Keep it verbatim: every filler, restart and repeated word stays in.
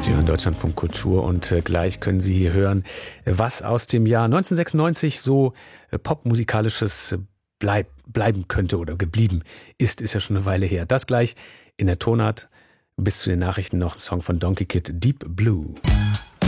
Sie hören Deutschlandfunk Kultur und äh, gleich können Sie hier hören, was aus dem Jahr neunzehnhundertsechsundneunzig so äh, popmusikalisches äh, bleib, bleiben könnte oder geblieben ist, ist ja schon eine Weile her. Das gleich in der Tonart. Bis zu den Nachrichten noch ein Song von Donkey Kid, Deep Blue.